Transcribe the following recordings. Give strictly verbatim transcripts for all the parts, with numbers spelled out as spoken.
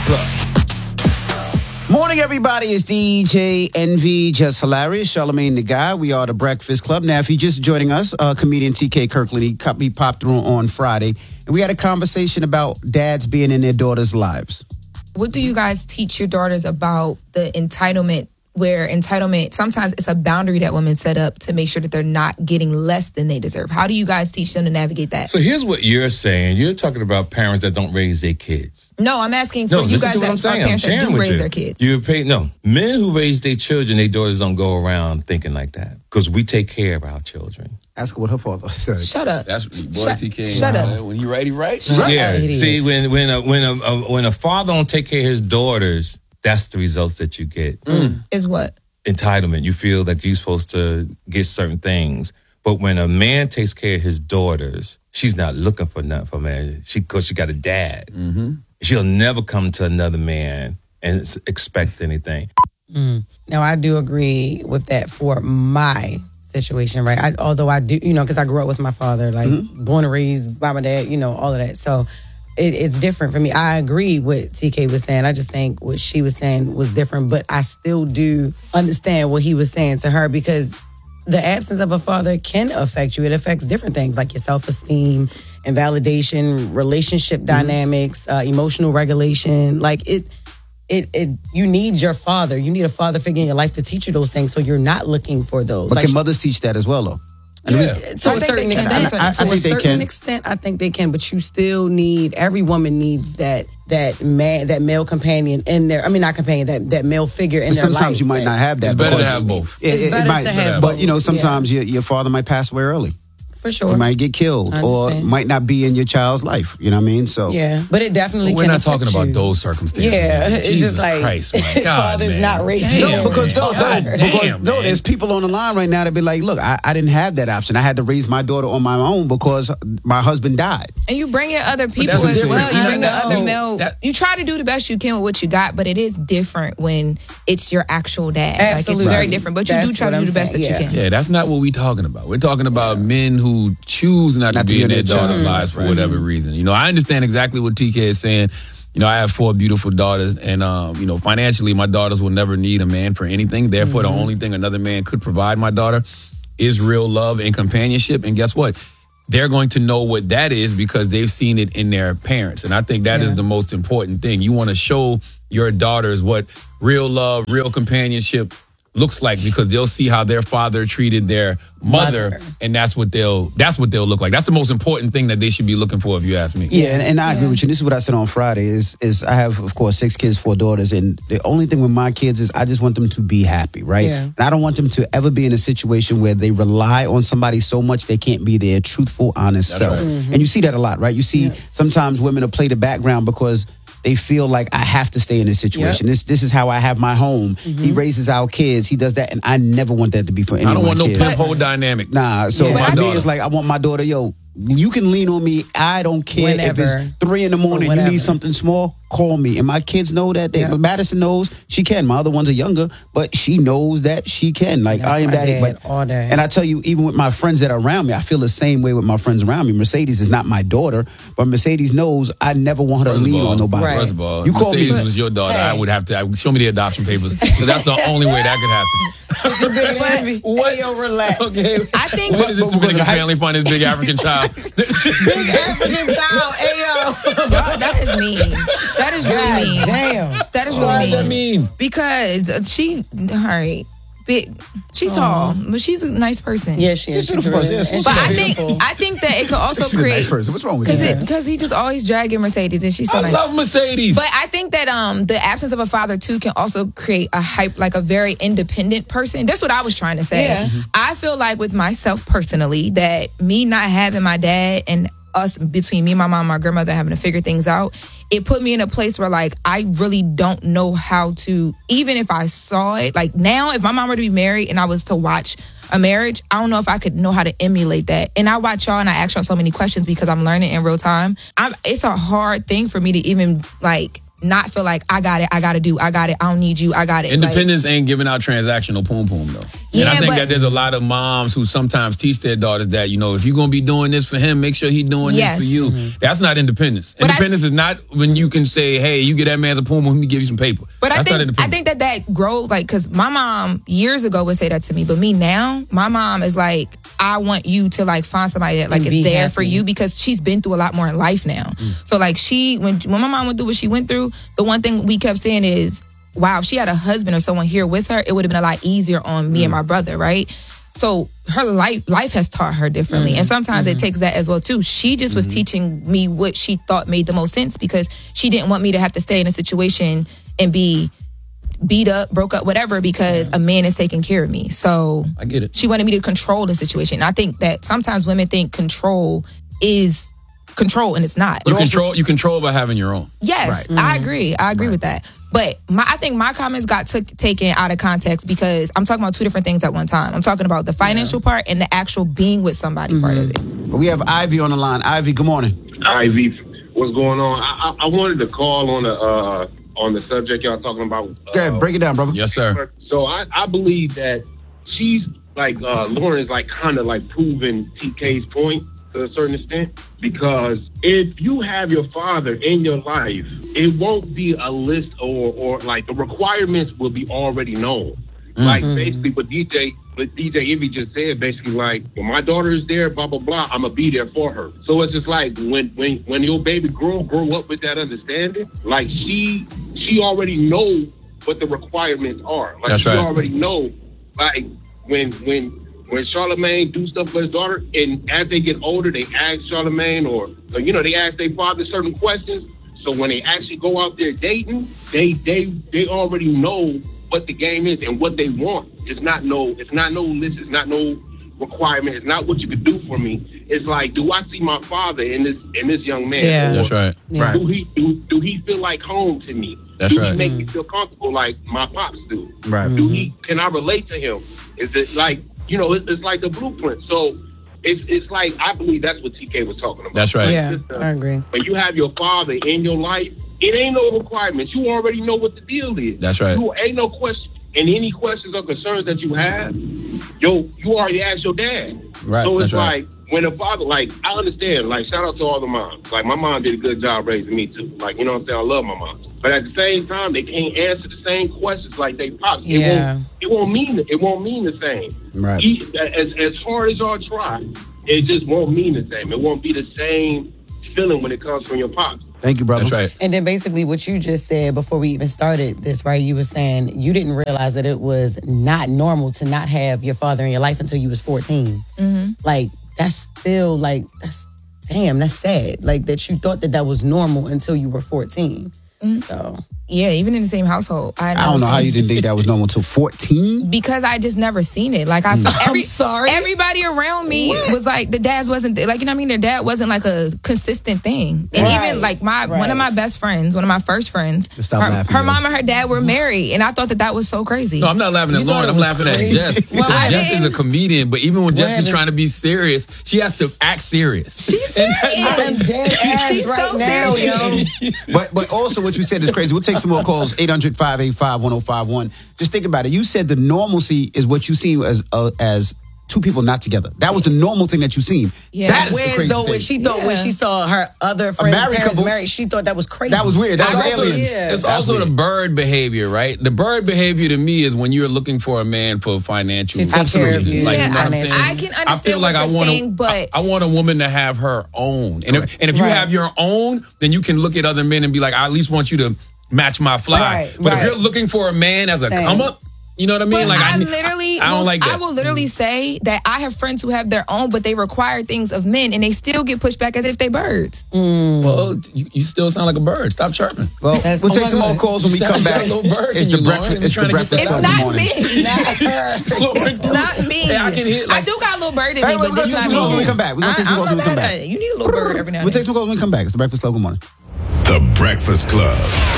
Club. Morning, everybody. It's D J Envy, Just Hilarious, Charlamagne the Guy. We are the Breakfast Club. Now, if you're just joining us, uh, comedian T K Kirkland, he, he popped through on Friday, and we had a conversation about dads being in their daughters' lives. What do you guys teach your daughters about the entitlement, where entitlement, sometimes it's a boundary that women set up to make sure that they're not getting less than they deserve? How do you guys teach them to navigate that? So here's what you're saying. You're talking about parents that don't raise their kids. No, I'm asking for no, you guys to what that I'm saying. are parents I'm that do raise you. their kids. You pay, no, men who raise their children, their daughters don't go around thinking like that because we take care of our children. Ask her what her father said. Shut up. That's boy Shut, T K. Shut up. When you right, he right. Shut yeah. up. See, when when a, when a, a when a father don't take care of his daughters, that's the results that you get. Mm. Is what? Entitlement. You feel like you're supposed to get certain things. But when a man takes care of his daughters, she's not looking for nothing from a man. She, because she got a dad. Mm-hmm. She'll never come to another man and expect anything. Mm. Now, I do agree with that for my situation, right? I, although I do, you know, because I grew up with my father, like mm-hmm. born and raised by my dad, you know, all of that. So it, it's different for me. I agree with T K was saying. I just think what she was saying was different, but I still do understand what he was saying to her, because the absence of a father can affect you. It affects different things like your self-esteem and validation, relationship mm-hmm. dynamics, uh, emotional regulation. Like it, it, it. You need your father. You need a father figure in your life to teach you those things, so you're not looking for those. But like, can mothers teach that as well, though? Yeah. To a certain extent, I, I, I to a think certain they can. extent, I think they can. But you still need, every woman needs that that man, that male companion in there. I mean, not companion, that that male figure in but their life. Sometimes you might not have that. It's better because, to have both. It, it's it, better it might, to have but both. you know, sometimes yeah. your your father might pass away early. For sure. You might get killed or might not be in your child's life. You know what I mean? So yeah, but it definitely We're can not talking you. about those circumstances. Yeah, it's Jesus just like Christ, man. God, father's man. not raising. Damn, no, because no, God no, damn, because no, man. there's people on the line right now that be like, look, I, I didn't have that option. I had to raise my daughter on my own because my husband died. And you bring in other people that's as different. well. You bring the I other know. male. That- you try to do the best you can with what you got, but it is different when it's your actual dad. Absolutely. Like, it's very different. But you That's do try what to do I'm the best saying, that yeah. you can. Yeah, that's not what we're talking about. We're talking about men who choose not, Not to be in their daughters' child's lives for right. whatever reason. You know, I understand exactly what T K is saying. You know, I have four beautiful daughters, and um, you know, financially, my daughters will never need a man for anything. Therefore, mm-hmm. the only thing another man could provide my daughter is real love and companionship. And guess what? They're going to know what that is because they've seen it in their parents. And I think that yeah. is the most important thing. You want to show your daughters what real love, real companionship looks like, because they'll see how their father treated their mother, mother, and that's what they'll that's what they'll look like. That's the most important thing that they should be looking for, if you ask me. Yeah, and, and I agree yeah. with you. This is what I said on Friday. Is is I have, of course, six kids, four daughters, and the only thing with my kids is I just want them to be happy, right? Yeah. And I don't want them to ever be in a situation where they rely on somebody so much they can't be their truthful, honest That's self. right. Mm-hmm. And you see that a lot, right? You see Yeah. sometimes women will play the background because they feel like I have to stay in this situation. Yep. This this is how I have my home. Mm-hmm. He raises our kids. He does that, and I never want that to be for anyone. I don't want no kids. pimp hole dynamic. Nah, so Yeah. for My me, daughter. it's like I want my daughter, yo, you can lean on me. I don't care Whenever. if it's three in the morning, you whatever. need something small, call me. And my kids know that. They, Yeah. Madison knows she can. My other ones are younger, but she knows that she can. Like, That's I am my daddy. dad But, all day. and I tell you, even with my friends that are around me, I feel the same way with my friends around me. Mercedes is not my daughter, but Mercedes knows I never want her to First of lean all, on nobody. Right. First of all, You call me- Mercedes was your daughter. Hey. I would have to I, show me the adoption papers. 'Cause that's the only way that could happen. What? Hey, yo, relax. Okay. I think When did this but- Dominican but- family find this big African child? Big African child, ayo. Y'all, that is mean. That is really mean. Damn. That is What really does that mean. mean? Because she, all right, big. She's tall, but she's a nice person. Yeah, she is. She's a beautiful person, yes. and But she's I think beautiful. I think that it could also She's a create nice person. What's wrong with because you? it because he just always dragging Mercedes and she's so I nice. love Mercedes. But I think that um the absence of a father too can also create a hype, like a very independent person. That's what I was trying to say. Yeah. Mm-hmm. I feel like with myself personally that me not having my dad and us between me, my mom, my grandmother having to figure things out, it put me in a place where like I really don't know how to, even if I saw it, like now if my mom were to be married and I was to watch a marriage, I don't know if I could know how to emulate that. And I watch y'all and I ask y'all so many questions because I'm learning in real time. I'm, it's a hard thing for me to even like not feel like I got it, I got to do, I got it, I don't need you, I got it. Independence like, ain't giving out transactional poom poom though. And Yeah, I think but- that there's a lot of moms who sometimes teach their daughters that, you know, if you're going to be doing this for him, make sure he's doing Yes. this for you. That's not independence. But I- independence is not when you can say, hey, you get that man a Puma, let me give you some paper. But That's I not think I independence. think that that grows like because my mom years ago would say that to me, but me now, my mom is like, I want you to like find somebody that like And is be there happy. for you because she's been through a lot more in life now. So like she when when my mom went through what she went through, the one thing we kept saying is, wow, if she had a husband or someone here with her, it would have been a lot easier on me and my brother, right? So her life life has taught her differently. And sometimes it takes that as well too. She just was teaching me what she thought made the most sense because she didn't want me to have to stay in a situation and be beat up, broke up, whatever, because a man is taking care of me. So I get it. she wanted me to control the situation. And I think that sometimes women think control is control and it's not. You control, you control by having your own. Yes, I agree. I agree with that. But my, I think my comments got took, taken out of context because I'm talking about two different things at one time. I'm talking about the financial part and the actual being with somebody part of it. We have Ivy on the line. Ivy, good morning. Ivy, what's going on? I, I, I wanted to call on the uh, on the subject y'all talking about. Uh, Go ahead, break it down, brother. Yes, sir. So I, I believe that she's like uh, Lauren is like kind of like proving T K's point to a certain extent because if you have your father in your life, it won't be a list or or like the requirements will be already known. Like basically what D J what D J Ivy just said, basically like when my daughter is there, blah blah blah, I'ma be there for her. So it's just like when when when your baby girl grow up with that understanding, like she she already know what the requirements are. Like That's she right. already know like when when when Charlamagne do stuff for his daughter, and as they get older, they ask Charlamagne or, or you know they ask their father certain questions. So when they actually go out there dating, they they they already know what the game is and what they want. It's not no, it's not no list. It's not no requirement. It's not what you could do for me. It's like, do I see my father in this in this young man? Yeah. Or That's right. Yeah. Do he do, do he feel like home to me? That's do right. he make me feel comfortable like my pops do? Right. Do he? Can I relate to him? Is it like you know? It's, it's like the blueprint. So it's it's like I believe that's what T K was talking about. That's right. Yeah, It's just, uh, I agree. When you have your father in your life, it ain't no requirements. You already know what the deal is. That's right. You ain't no question. And any questions or concerns that you have, yo, you already asked your dad. Right, So it's that's right. like when a father, like I understand, like shout out to all the moms. Like my mom did a good job raising me too. Like you know what I'm saying, I love my mom. But at the same time, they can't answer the same questions like they pops. It Yeah. won't. It won't mean. It won't mean the same. Right. E- As as hard as y'all try, it just won't mean the same. It won't be the same feeling when it comes from your pops. Thank you, brother. That's right. And then basically what you just said before we even started this, right? You were saying you didn't realize that it was not normal to not have your father in your life until you was fourteen. Mm-hmm. Like, that's still like, that's, damn, that's sad. Like that you thought that that was normal until you were fourteen. So, Yeah, even in the same household. I, I don't know how you didn't think that was normal until fourteen. because I just never seen it. Like I feel every sorry. everybody around me was like the dads wasn't like you know what I mean. Their dad wasn't like a consistent thing, and Right. even like my one Right. of my best friends, one of my first friends, Just stop her, laughing, her yo. mom and her dad were married, and I thought that that was so crazy. No, I'm not laughing at You thought Lauren. it I'm was laughing crazy? at Jess. Well, Because I Jess mean- is a comedian, but even when Jess be happened? trying to be serious, she has to act serious. She's And serious. I'm dead ass She's right so now, serious. yo. But but also what you said is crazy. We'll take some more calls. eight hundred, five eight five, one oh five one. Just think about it. You said the normalcy is what you see as uh, as two people not together. That was the normal thing that you seen. Yeah. That is the Whereas crazy though when thing. she thought when Yeah. she saw her other friends' married parents couple- married, she thought that was crazy. That was weird. That It's was also, aliens. yeah. it's That's also the weird. bird behavior, right? The bird behavior to me is when you're looking for a man for financial To take care of reasons. you. Like, Yeah, you know what I'm I- saying? I can understand feel what like I you're want a- saying, but- I, I want a woman to have her own. And if, and if you Right. have your own, then you can look at other men and be like, I at least want you to match my fly. Right, but right. if you're looking for a man as a Same. come up, you know what I mean? But like I, I, literally, I, I don't will, like that. I will literally say that I have friends who have their own, but they require things of men, and they still get pushed back as if they birds. Well, you, you still sound like a bird. Stop chirping. Well, That's- we'll oh take my some more God. calls when we You come sound back. like a little bird It's in the you, breakfast. Lauren. It's I'm the trying to breakfast get It's club. that- Good not morning. me. Not her. It's not me. Hey, I can hit, like- I do got a little bird in Hey, me, we're but gonna this take some not calls me. when we come back. We're gonna take some I- calls when we I'm come not back. mad at it. You need a little bird every now and We'll then. take some calls when we come back. It's the breakfast club. Good morning. The Breakfast Club.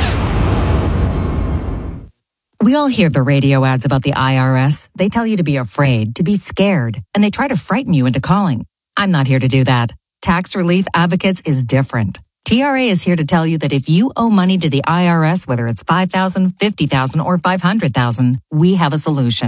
We all hear the radio ads about the I R S. They tell you to be afraid, to be scared, and they try to frighten you into calling. I'm not here to do that. Tax Relief Advocates is different. T R A is here to tell you that if you owe money to the I R S, whether it's five thousand dollars, fifty thousand dollars, or five hundred thousand dollars, we have a solution.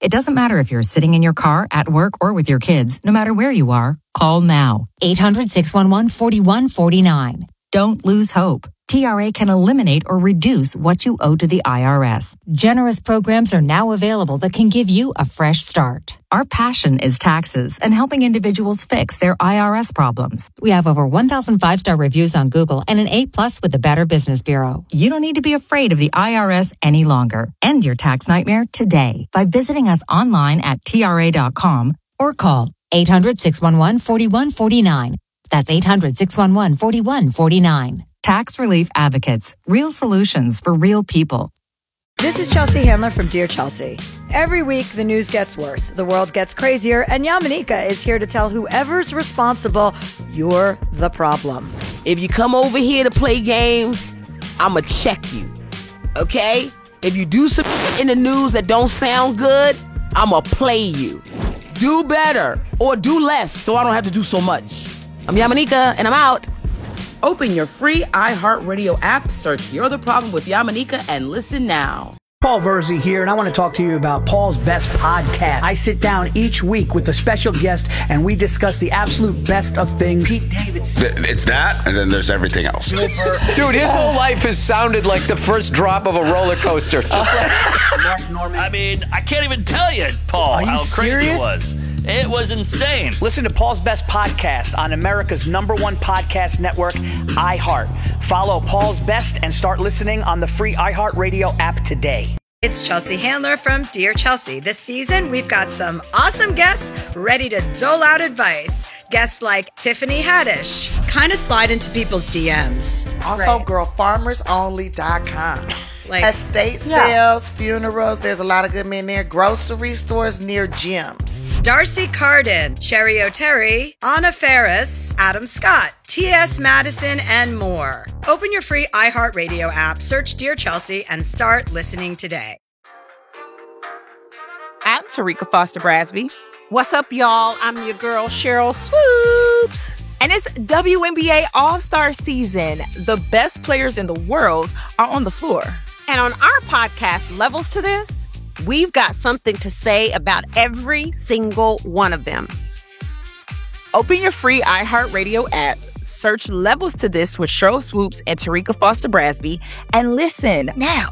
It doesn't matter if you're sitting in your car, at work, or with your kids. No matter where you are, call now. eight hundred, six one one, four one four nine. Don't lose hope. T R A can eliminate or reduce what you owe to the I R S. Generous programs are now available that can give you a fresh start. Our passion is taxes and helping individuals fix their I R S problems. We have over one thousand five-star reviews on Google and an A plus with the Better Business Bureau. You don't need to be afraid of the I R S any longer. End your tax nightmare today by visiting us online at T R A dot com or call eight hundred, six one one, four one four nine. That's eight hundred, six one one, four one four nine. Tax Relief Advocates. Real solutions for real people. This is Chelsea Handler from Dear Chelsea. Every week, the news gets worse, the world gets crazier, and Yamanika is here to tell whoever's responsible, you're the problem. If you come over here to play games, I'ma check you, okay? If you do some in the news that don't sound good, I'ma play you. Do better, or do less, so I don't have to do so much. I'm Yamanika, and I'm out. Open your free iHeartRadio app, search You're the Problem with Yamanika, and listen now. Paul Verzi here, and I want to talk to you about Paul's Best Podcast. I sit down each week with a special guest, and we discuss the absolute best of things. Pete Davidson. It's that, and then there's everything else. Dude, his whole life has sounded like the first drop of a roller coaster. Just like Mark Norman. I mean, I can't even tell you, Paul, Are you how crazy serious? it was. It was insane. Listen to Paul's Best Podcast on America's number one podcast network, iHeart. Follow Paul's Best and start listening on the free iHeartRadio app today. It's Chelsea Handler from Dear Chelsea. This season, we've got some awesome guests ready to dole out advice. Guests like Tiffany Haddish. Kind of slide into people's D Ms. Also, girl farmers only dot com. Like, estate yeah. sales, funerals, there's a lot of good men there. Grocery stores near gyms. Darcy Carden, Cherry O'Terry, Anna Ferris, Adam Scott, T S Madison, and more. Open your free iHeartRadio app, search Dear Chelsea, and start listening today. I'm Tarika Foster Brasby. What's up, y'all? I'm your girl, Cheryl Swoops. And it's W N B A All-Star season. The best players in the world are on the floor. And on our podcast, Levels to This, we've got something to say about every single one of them. Open your free iHeartRadio app, search Levels to This with Cheryl Swoops and Tarika Foster Brasby, and listen now.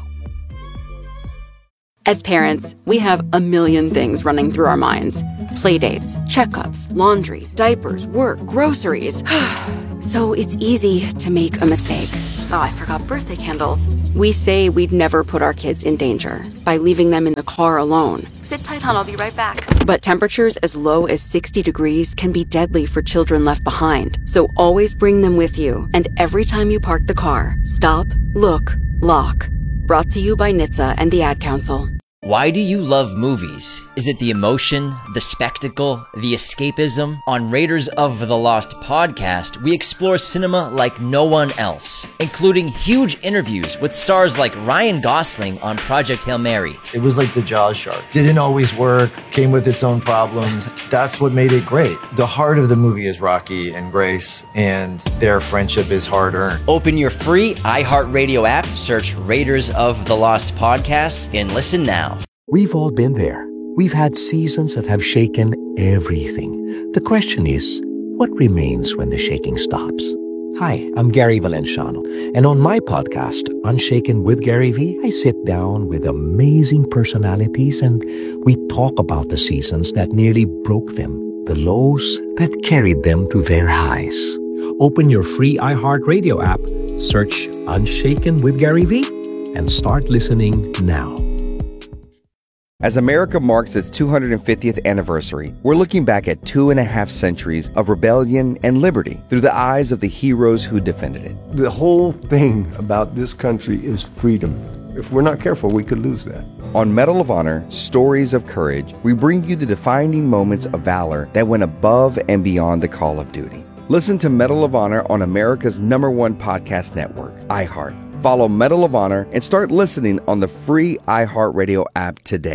As parents, we have a million things running through our minds. Playdates, checkups, laundry, diapers, work, groceries. So it's easy to make a mistake. Oh, I forgot birthday candles. We say we'd never put our kids in danger by leaving them in the car alone. Sit tight, hon, I'll be right back. But temperatures as low as sixty degrees can be deadly for children left behind. So always bring them with you. And every time you park the car, stop, look, lock. Brought to you by N H T S A and the Ad Council. Why do you love movies? Is it the emotion, the spectacle, the escapism? On Raiders of the Lost podcast, we explore cinema like no one else, including huge interviews with stars like Ryan Gosling on Project Hail Mary. It was like the Jaws shark. Didn't always work, came with its own problems. That's what made it great. The heart of the movie is Rocky and Grace, and their friendship is hard-earned. Open your free iHeartRadio app, search Raiders of the Lost podcast, and listen now. We've all been there. We've had seasons that have shaken everything. The question is, what remains when the shaking stops? Hi, I'm Gary Valenciano, and on my podcast, Unshaken with Gary V, I sit down with amazing personalities and we talk about the seasons that nearly broke them, the lows that carried them to their highs. Open your free iHeartRadio app, search Unshaken with Gary V, and start listening now. As America marks its two hundred fiftieth anniversary, we're looking back at two and a half centuries of rebellion and liberty through the eyes of the heroes who defended it. The whole thing about this country is freedom. If we're not careful, we could lose that. On Medal of Honor, Stories of Courage, we bring you the defining moments of valor that went above and beyond the call of duty. Listen to Medal of Honor on America's number one podcast network, iHeart. Follow Medal of Honor and start listening on the free iHeartRadio app today.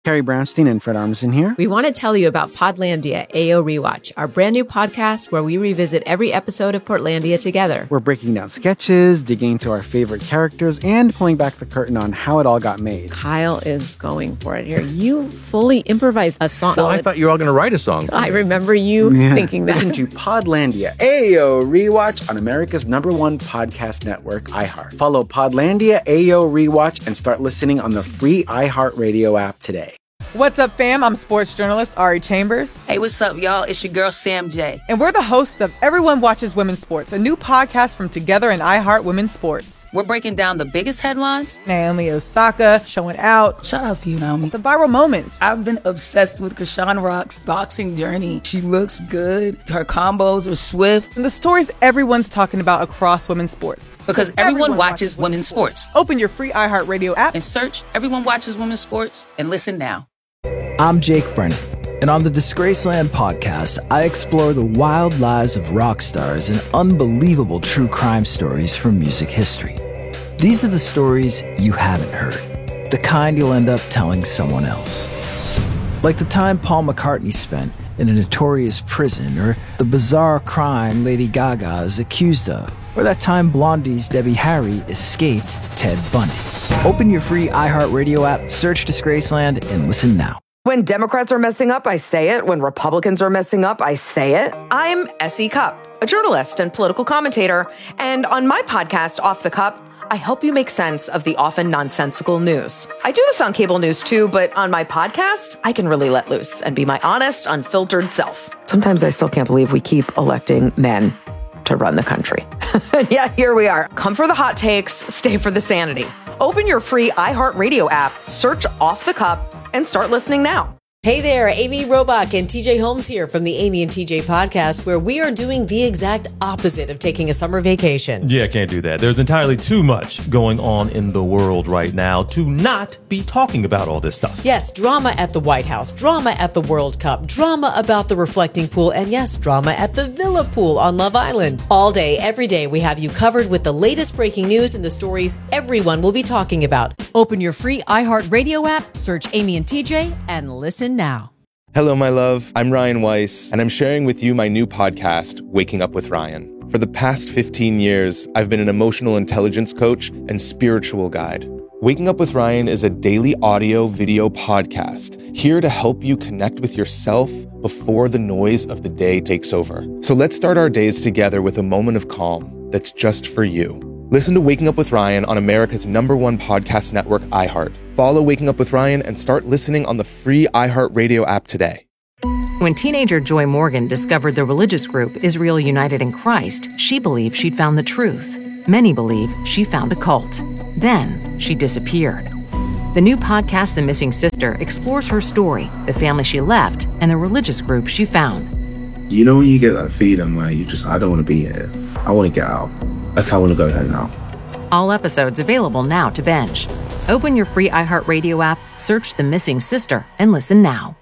Carrie Brownstein and Fred Armisen here. We want to tell you about Podlandia A O Rewatch, our brand new podcast where we revisit every episode of Portlandia together. We're breaking down sketches, digging into our favorite characters, and pulling back the curtain on how it all got made. Kyle is going for it here. You fully improvised a song. Well, I thought you were all going to write a song. I remember you Yeah. thinking that. Listen to Podlandia A O Rewatch on America's number one podcast network, iHeart. Follow Podlandia A O Rewatch and start listening on the free iHeartRadio app today. What's up, fam? I'm sports journalist Ari Chambers. Hey, what's up, y'all? It's your girl, Sam J. And we're the hosts of Everyone Watches Women's Sports, a new podcast from Together and iHeart Women's Sports. We're breaking down the biggest headlines. Naomi Osaka showing out. Shout out to you, Naomi. The viral moments. I've been obsessed with Krishan Rock's boxing journey. She looks good. Her combos are swift. And the stories everyone's talking about across women's sports. Because everyone, everyone watches, watches women's sports. sports. Open your free iHeartRadio app and search Everyone Watches Women's Sports and listen now. I'm Jake Brennan, and on the Disgraceland podcast, I explore the wild lives of rock stars and unbelievable true crime stories from music history. These are the stories you haven't heard, the kind you'll end up telling someone else. Like the time Paul McCartney spent in a notorious prison, or the bizarre crime Lady Gaga is accused of, or that time Blondie's Debbie Harry escaped Ted Bundy. Open your free iHeartRadio app, search Disgraceland, and listen now. When Democrats are messing up, I say it. When Republicans are messing up, I say it. I'm Essie Cupp, a journalist and political commentator. And on my podcast, Off the Cup, I help you make sense of the often nonsensical news. I do this on cable news too, but on my podcast, I can really let loose and be my honest, unfiltered self. Sometimes I still can't believe we keep electing men to run the country. Yeah, here we are. Come for the hot takes, stay for the sanity. Open your free iHeartRadio app, search Off the Cup, and start listening now. Hey there, Amy Robach and T J Holmes here from the Amy and T J podcast, where we are doing the exact opposite of taking a summer vacation. Yeah, can't do that. There's entirely too much going on in the world right now to not be talking about all this stuff. Yes, drama at the White House, drama at the World Cup, drama about the reflecting pool, and yes, drama at the Villa Pool on Love Island. All day, every day, we have you covered with the latest breaking news and the stories everyone will be talking about. Open your free iHeartRadio app, search Amy and T J, and listen now. Hello, my love. I'm Ryan Weiss, and I'm sharing with you my new podcast, Waking Up with Ryan. For the past fifteen years, I've been an emotional intelligence coach and spiritual guide. Waking Up with Ryan is a daily audio video podcast here to help you connect with yourself before the noise of the day takes over. So let's start our days together with a moment of calm that's just for you. Listen to Waking Up with Ryan on America's number one podcast network, iHeart. Follow Waking Up with Ryan and start listening on the free iHeartRadio app today. When teenager Joy Morgan discovered the religious group Israel United in Christ, she believed she'd found the truth. Many believe she found a cult. Then she disappeared. The new podcast, The Missing Sister, explores her story, the family she left, and the religious group she found. You know when you get that feeling where you just, I don't want to be here. I want to get out. Like, I want to go home now. All episodes available now to binge. Open your free iHeartRadio app, search The Missing Sister, and listen now.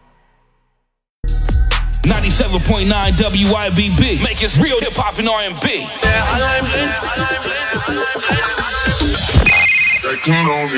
ninety-seven point nine W I B B. Make it real hip hop and R and B.